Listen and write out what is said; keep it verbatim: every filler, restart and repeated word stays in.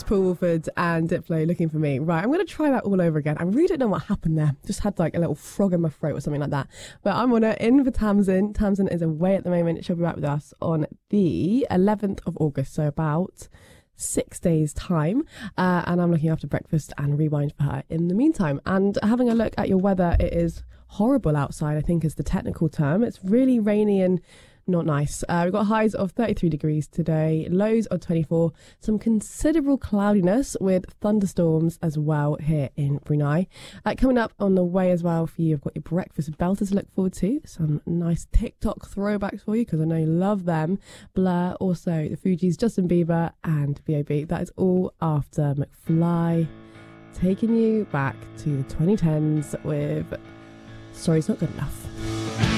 Paul Woolford and Diplo, Looking for Me. Right, I'm going to try that all over again. I really don't know what happened there. Just had like a little frog in my throat or something like that. But I'm on it in for Tamsin. Tamsin is away at the moment. She'll be back with us on the eleventh of August, so about six days time, uh, and I'm looking after breakfast and rewind for her in the meantime. And having a look at your weather, it is horrible outside, I think is the technical term. It's really rainy and not nice. Uh, we've got highs of thirty-three degrees today, lows of twenty-four, some considerable cloudiness with thunderstorms as well here in Brunei. Uh, coming up on the way as well for you, I've got your breakfast belters to look forward to, some nice TikTok throwbacks for you because I know you love them. Blur, also the Fugees, Justin Bieber and B O B. That is all after McFly, taking you back to the twenty tens with Sorry It's Not Good Enough.